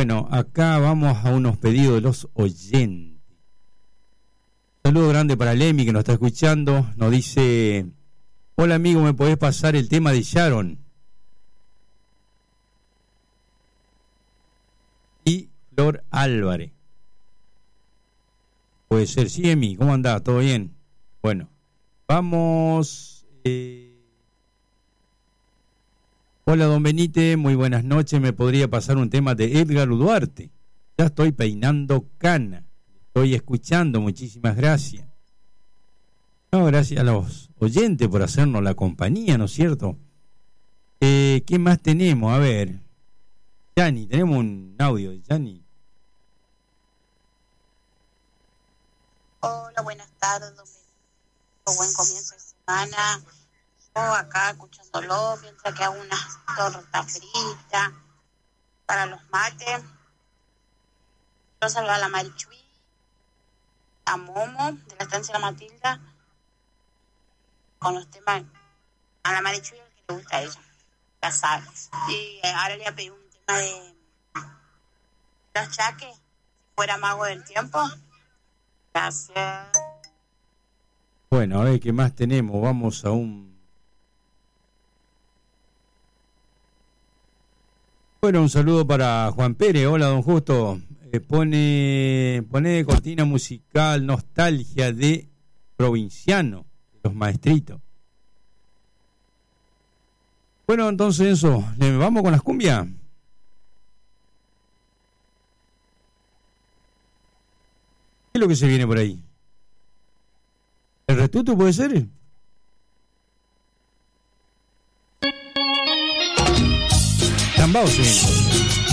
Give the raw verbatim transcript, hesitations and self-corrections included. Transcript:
Bueno, acá vamos a unos pedidos de los oyentes. Saludo grande para Lemi que nos está escuchando. Nos dice: hola amigo, ¿me podés pasar el tema de Sharon? Y Flor Álvarez. Puede ser, sí, Emi, ¿cómo andás? ¿Todo bien? Bueno, vamos. Eh... Hola, don Benítez, muy buenas noches. ¿Me podría pasar un tema de Edgar Duarte? Ya estoy peinando cana. Estoy escuchando, muchísimas gracias. No, gracias a los oyentes por hacernos la compañía, ¿no es cierto? Eh, ¿Qué más tenemos? A ver. Yani, tenemos un audio de Yani. Hola, buenas tardes, don Benito. Buen comienzo de semana. Yo acá escuchándolo mientras que hago unas tortas fritas para los mates. Yo salgo a la Marichuy, a Momo, de la estancia de la Matilda, con los temas. A la Marichuy el que le gusta a ella, ya sabes. Y ahora le voy a pedir un tema de Los Chaques, si fuera mago del tiempo. Gracias. Bueno, a ver qué más tenemos. Vamos a un... Bueno, un saludo para Juan Pérez. Hola, don Justo. Eh, pone, pone de cortina musical Nostalgia de Provinciano, de los Maestritos. Bueno, entonces eso. ¿Vamos con las cumbias? ¿Qué es lo que se viene por ahí? ¿El retuto puede ser? Chambao se viene.